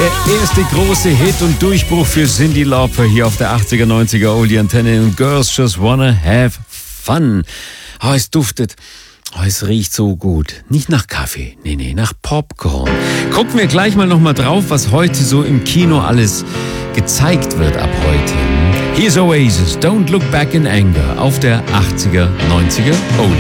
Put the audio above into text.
Der erste große Hit und Durchbruch für Cyndi Lauper hier auf der 80er, 90er Oldie Antenne und Girls Just Wanna Have Fun. Oh, es duftet. Oh, es riecht so gut. Nicht nach Kaffee, nee, nach Popcorn. Gucken wir gleich mal nochmal drauf, was heute so im Kino alles gezeigt wird ab heute. Here's Oasis, Don't Look Back in Anger auf der 80er, 90er Oldie.